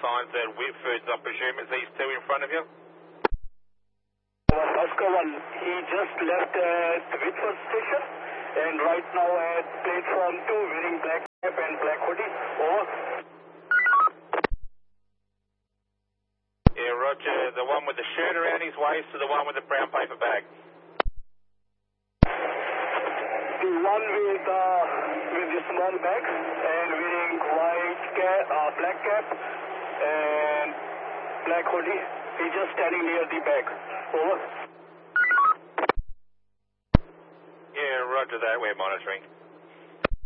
signs at Whitford's. I presume it's these two in front of you? Oscar 1, he just left at Whitford station and right now at platform 2 wearing black cap and black hoodie. Over. Yeah, roger. The one with the shirt around his waist to the one with the brown paper bag? The one with the small bag and wearing black cap and black hoodie. He's just standing near the bag. Over. Yeah, roger that. We're monitoring.